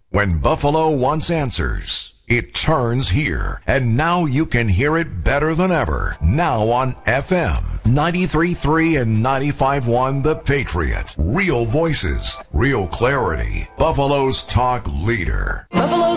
When Buffalo wants answers, it turns here. And now you can hear it better than ever. Now on FM 93.3 and 95.1 The Patriot. Real voices, real clarity. Buffalo's talk leader. Buffalo